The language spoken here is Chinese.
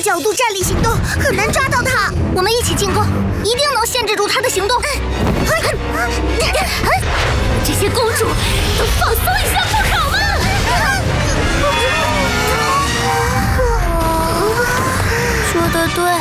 角度站立行动，很难抓到他。我们一起进攻，一定能限制住他的行动。这些公主都放松一下不好吗？说得对。